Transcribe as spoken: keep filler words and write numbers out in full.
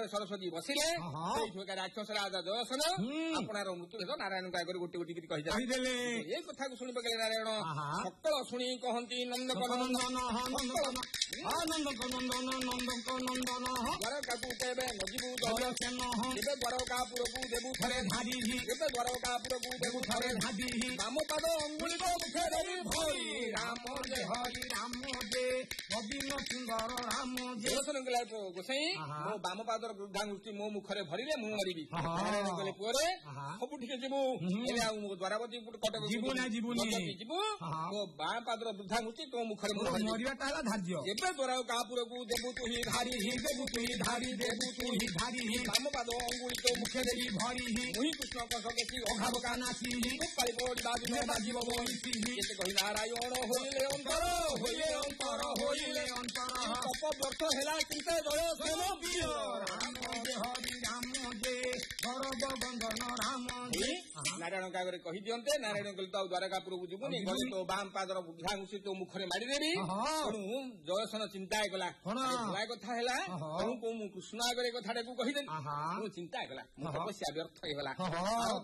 ଘରେ ସରସ୍ୱତୀ ବସିଲେ ସେଇଠୁ ରାକ୍ଷସ ରାଜା ଜୟସେନ ଆପଣାର ମୃତ୍ୟୁ ହେତ ନାରାୟଣଙ୍କ ଆଗରେ ଗୋଟି ଗୋଟି କରି କହିଦେଲେ। ଏଇ କଥାକୁ ଶୁଣି ପକେଇଲେ ନାରାୟଣ ସକଳ ଶୁଣି କହନ୍ତି ନନ୍ଦକ ନନ୍ଦନ ଦ୍ୱାରକାକୁ କେବେ ନଯିବୁ ଜୟସେନ ଏବେ ଦ୍ୱାରକାପୁରକୁ ଦେବୁ ଥରେ ଧାଡ଼ି ଏବେ ଦ୍ୱାରକାପୁରକୁ ଦେବୁ ଥରେ ଧାଡ଼ି ବାମ ପାଦ ଅଙ୍ଗୁଳିକ ମୁଖରେ ଭରି ରାମ ଜୟ ହରି ରାମ ଜୟ ନବୀନ ସୁନ୍ଦର ରାମ ଜୟସେନ କହିଲା ଗୋସାଇଁ ମୋ ବାମ ପାଦର ବୃଦ୍ଧାଙ୍ଗୁଷ୍ଠି ମୋ ମୁଖରେ ଭରିଲେ ମୁଁ ମରିବି। ନାରାୟଣ କହିଲେ ପୁଅରେ ସବୁ ଟିକେ ଯିବୁ ହେଲେ ଆଉ ଦ୍ୱାରାବତୀ କଟକ ଯିବୁ ନା ଯିବୁନି ଯିବୁ ମୋ ବାମ ପାଦର ବୃଦ୍ଧାଙ୍ଗୁଷ୍ଠି ତୋ ମୁଖରେ ମରିବାଟା ହେଲା ଧାର୍ଯ୍ୟ। ଏବେ ଦ୍ୱାରକାପୁରକୁ ଦେବୁ ତୁ ହିଁ ଧାରି ଦେବୁ ତୁ ହିଁ ଧାରି ଦେବୁ ତୁ ହିଁ ଧାରି ବାମ ପାଦ ଅଙ୍ଗୁଳି ତୋ ମୁଖରେ ଭରି ମୁହିଁ କୃଷ୍ଣଙ୍କ ସଙ୍ଗେ ଅଭାବ କାନାସି ପାଳି ପଡ଼ି ବାଜିବ ବାଜିବ ବଂଶୀ ଏତେ କହି ନାରାୟଣ ହୋଇଲେ ଅନ୍ତର ହୋଇଲେ ଅନ୍ତର ହୋଇଲେ ଅନ୍ତର ଅପ ବର୍ଷ ହେଲା ଚିନ୍ତା ଜୟସେନ ପ୍ରିୟ ରାମ ଜୟ ହରି ରାମ ଜୟ ଗୌରବ ବନ୍ଦନ ରାମ ଜୟ ନାରାୟଣଙ୍କ ଆଗରେ କହିଦିଅନ୍ତେ। ନାରାୟଣ କହିଲେ ତ ଆଉ ଦ୍ୱାରକାପୁରକୁ ଯିବୁନି ଗଲେ ତୋ ବାମ ପାଦର ବୃଦ୍ଧାଙ୍ଗୁଷ୍ଠି ତୋ ମୁଖରେ ମାରିଦେବି। ତେଣୁ ଜୟସେନ ଚିନ୍ତା କଲା ନୂଆ କଥା ହେଲା ତେଣୁ ମୁଁ କୃଷ୍ଣ ଆଗରେ କଥାଟାକୁ କହିଦେଲି ମୁଁ ଚିନ୍ତା କଲା ମୋ ତପସ୍ୟା ବ୍ୟର୍ଥ ହେଇଗଲା।